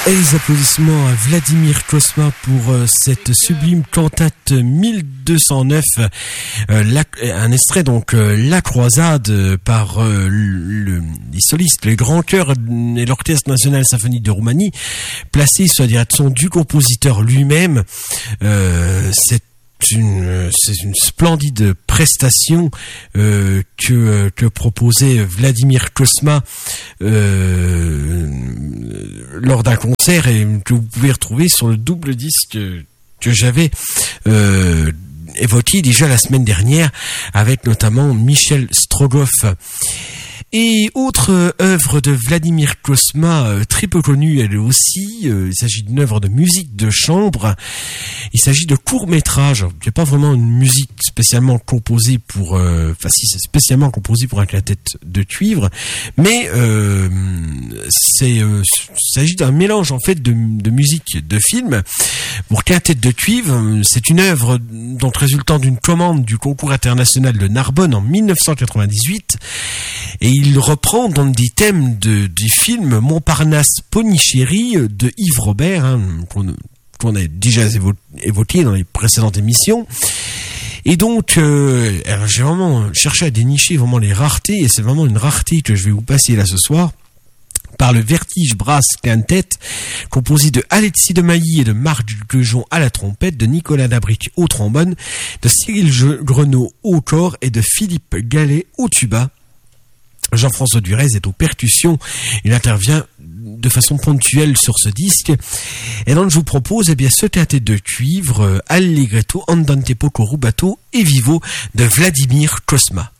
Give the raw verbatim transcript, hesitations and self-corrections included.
Et les applaudissements à Vladimir Kosma pour euh, cette sublime cantate mille deux cent neuf, euh, la, un extrait donc euh, La Croisade euh, par euh, le, les solistes, le grand chœur et l'Orchestre National Symphonique de Roumanie, placé sous la direction du compositeur lui-même. Euh, cette Une, c'est une splendide prestation euh, que, que proposait Vladimir Kosma euh, lors d'un concert et que vous pouvez retrouver sur le double disque que j'avais euh, évoqué déjà la semaine dernière avec notamment Michel Strogoff. Et autre œuvre de Vladimir Kosma, euh, très peu connue elle aussi, euh, il s'agit d'une œuvre de musique de chambre, il s'agit de court-métrage, il n'y a pas vraiment une musique spécialement composée pour, euh, enfin si c'est spécialement composé pour un quintet de cuivre, mais euh, c'est, euh, il s'agit d'un mélange en fait de, de musique de film pour quintet de cuivre. C'est une œuvre donc résultant d'une commande du concours international de Narbonne en mille neuf cent quatre-vingt-dix-huit, et il reprend donc des thèmes de, du film Montparnasse Pondicherry de Yves Robert, hein, qu'on, qu'on a déjà évo- évoqué dans les précédentes émissions. Et donc, euh, alors j'ai vraiment cherché à dénicher vraiment les raretés, et c'est vraiment une rareté que je vais vous passer là ce soir, par le Vertige Brass Quintet, composé de Alexis de Mailly et de Marc Guejon à la trompette, de Nicolas Dabric au trombone, de Cyril Grenot au cor et de Philippe Gallet au tuba. Jean-François Durez est aux percussions. Il intervient de façon ponctuelle sur ce disque. Et donc je vous propose eh bien ce quintet de cuivre Allegretto, Andante poco rubato et vivo de Vladimir Kosma.